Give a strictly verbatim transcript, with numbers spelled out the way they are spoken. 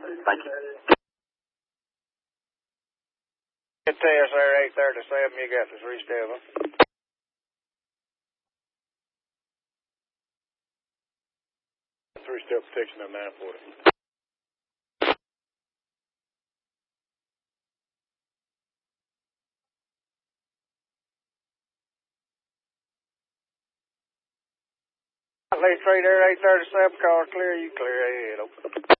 Thank you. T S R eight thirty-seven, you got the three seven. Three-step protection on nine forty. Lee Street, Air eight thirty-seven, car clear, you clear ahead.